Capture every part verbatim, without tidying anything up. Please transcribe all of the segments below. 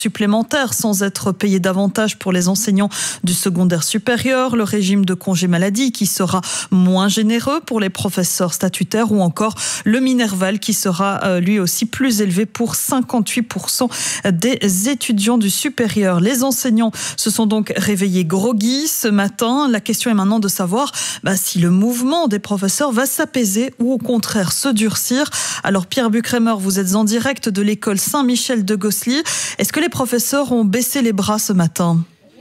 supplémentaires sans être payés davantage pour les enseignants du secondaire supérieur, le régime de congé maladie qui sera moins généreux pour les professeurs statutaires ou encore le Minerval qui sera lui aussi plus élevé pour cinquante-huit pour cent des étudiants du supérieur. Les enseignants se sont donc réveillés groggy ce matin. La question est maintenant de savoir bah, si le mouvement des professeurs va s'apaiser ou au contraire se durcir. Alors Pierre Bucremer, vous êtes en direct de l'école Saint-Michel de Gosselies. Est-ce que les professeurs ont baissé les bras ce matin ?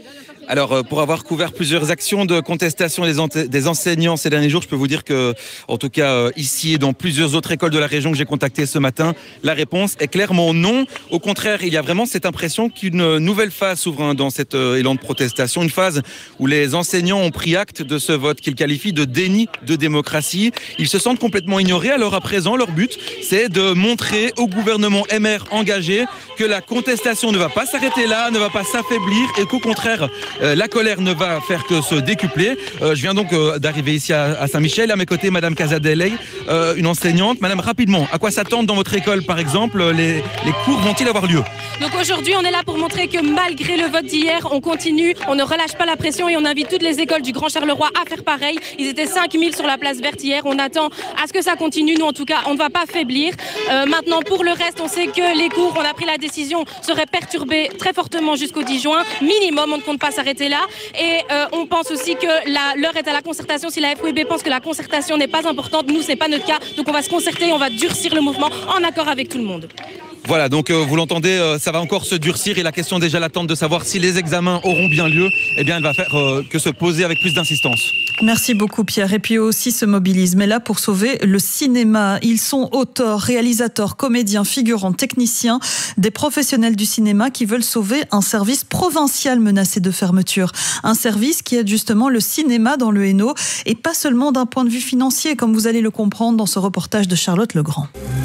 Alors, pour avoir couvert plusieurs actions de contestation des, ente- des enseignants ces derniers jours, je peux vous dire que, en tout cas ici et dans plusieurs autres écoles de la région que j'ai contactées ce matin, la réponse est clairement non. Au contraire, il y a vraiment cette impression qu'une nouvelle phase s'ouvre dans cet élan de protestation, une phase où les enseignants ont pris acte de ce vote qu'ils qualifient de déni de démocratie. Ils se sentent complètement ignorés. Alors à présent, leur but, c'est de montrer au gouvernement M R engagé que la contestation ne va pas s'arrêter là, ne va pas s'affaiblir et qu'au contraire, Euh, la colère ne va faire que se décupler. Euh, je viens donc euh, d'arriver ici à, à Saint-Michel. À mes côtés, Madame Casadeley, euh, une enseignante. Madame, rapidement, à quoi s'attendre dans votre école, par exemple? Les, les cours vont-ils avoir lieu? Donc aujourd'hui, on est là pour montrer que malgré le vote d'hier, on continue, on ne relâche pas la pression et on invite toutes les écoles du Grand Charleroi à faire pareil. Ils étaient cinq mille sur la place verte hier. On attend à ce que ça continue. Nous, en tout cas, on ne va pas faiblir. Euh, maintenant, pour le reste, on sait que les cours, on a pris la décision, seraient perturbés très fortement jusqu'au dix juin. Minimum, on ne compte pas s'arrêter là. Et euh, on pense aussi que la, l'heure est à la concertation. Si la F O I B pense que la concertation n'est pas importante, nous, ce n'est pas notre cas. Donc on va se concerter, on va durcir le mouvement en accord avec tout le monde. Voilà, donc euh, vous l'entendez, euh, ça va encore se durcir et la question déjà latente de savoir si les examens auront bien lieu, eh bien elle va faire euh, que se poser avec plus d'insistance. Merci beaucoup Pierre. Et puis eux aussi se mobilisent, mais là pour sauver le cinéma. Ils sont auteurs, réalisateurs, comédiens, figurants, techniciens, des professionnels du cinéma qui veulent sauver un service provincial menacé de fermeture. Un service qui aide justement le cinéma dans le Hainaut et pas seulement d'un point de vue financier, comme vous allez le comprendre dans ce reportage de Charlotte Legrand.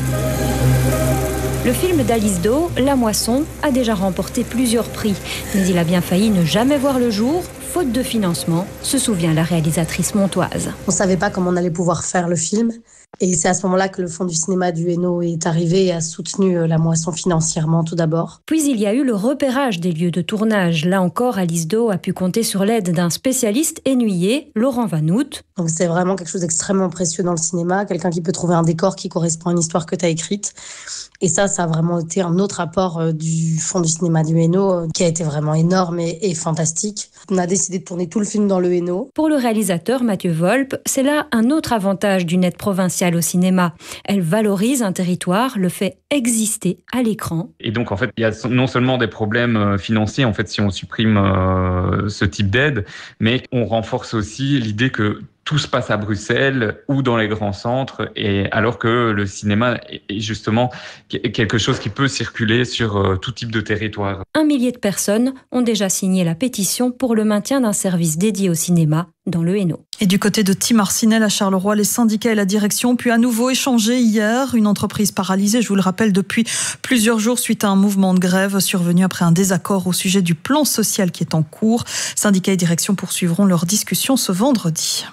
Le film d'Alice Do, La Moisson, a déjà remporté plusieurs prix, mais il a bien failli ne jamais voir le jour, faute de financement, se souvient la réalisatrice montoise. On ne savait pas comment on allait pouvoir faire le film. Et c'est à ce moment-là que le Fonds du cinéma du Hainaut est arrivé et a soutenu La Moisson financièrement tout d'abord. Puis il y a eu le repérage des lieux de tournage. Là encore, Alice Do a pu compter sur l'aide d'un spécialiste hainouillé, Laurent Vanout. Donc c'est vraiment quelque chose d'extrêmement précieux dans le cinéma, quelqu'un qui peut trouver un décor qui correspond à une histoire que tu as écrite. Et ça, ça a vraiment été un autre apport euh, du Fonds du cinéma du Hainaut euh, qui a été vraiment énorme et, et fantastique. On a décidé de tourner tout le film dans le Hainaut. Pour le réalisateur Mathieu Volpe, c'est là un autre avantage d'une aide provinciale au cinéma. Elle valorise un territoire, le fait exister à l'écran. Et donc, en fait, il y a non seulement des problèmes financiers, en fait, si on supprime euh, ce type d'aide, mais on renforce aussi l'idée que tout se passe à Bruxelles ou dans les grands centres, et alors que le cinéma est justement quelque chose qui peut circuler sur tout type de territoire. Un millier de personnes ont déjà signé la pétition pour le maintien d'un service dédié au cinéma dans le Hainaut. Et du côté de Tim Arsinel à Charleroi, les syndicats et la direction ont pu à nouveau échanger hier. Une entreprise paralysée, je vous le rappelle, depuis plusieurs jours suite à un mouvement de grève survenu après un désaccord au sujet du plan social qui est en cours. Syndicats et direction poursuivront leur discussion ce vendredi.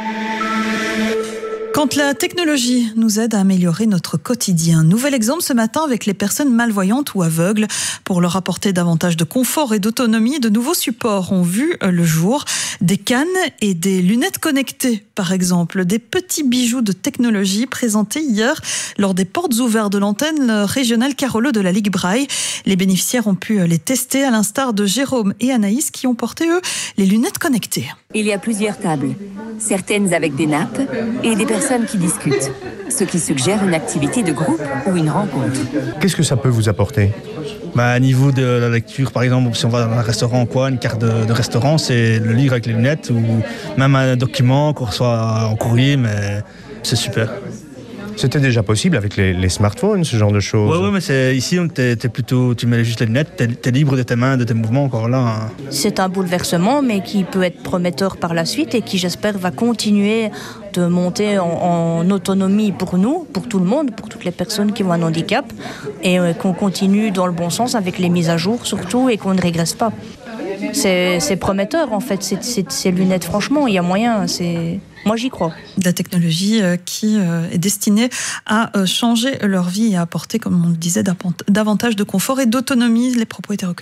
Quand la technologie nous aide à améliorer notre quotidien. Nouvel exemple ce matin avec les personnes malvoyantes ou aveugles. Pour leur apporter davantage de confort et d'autonomie, de nouveaux supports ont vu le jour. Des cannes et des lunettes connectées, par exemple. Des petits bijoux de technologie présentés hier lors des portes ouvertes de l'antenne régionale Carolo de la Ligue Braille. Les bénéficiaires ont pu les tester à l'instar de Jérôme et Anaïs qui ont porté, eux, les lunettes connectées. Il y a plusieurs tables, certaines avec des nappes et des personnes qui discutent, ce qui suggère une activité de groupe ou une rencontre. Qu'est-ce que ça peut vous apporter ? Bah, à niveau de la lecture, par exemple, si on va dans un restaurant ou quoi, une carte de, de restaurant, c'est le lire avec les lunettes ou même un document qu'on reçoit en courrier, mais c'est super. C'était déjà possible avec les, les smartphones, ce genre de choses. Oui, ouais, mais c'est, ici, t'es, t'es plutôt, tu mets juste les lunettes, t'es, t'es libre de tes mains, de tes mouvements encore là. Hein. C'est un bouleversement, mais qui peut être prometteur par la suite et qui, j'espère, va continuer de monter en, en autonomie pour nous, pour tout le monde, pour toutes les personnes qui ont un handicap, et euh, qu'on continue dans le bon sens avec les mises à jour surtout et qu'on ne régresse pas. C'est, c'est prometteur en fait, c'est, c'est, ces lunettes, franchement, il y a moyen, c'est, Moi, j'y crois. De la technologie qui est destinée à changer leur vie et à apporter, comme on le disait, davantage de confort et d'autonomie. Les propos étaient recueillis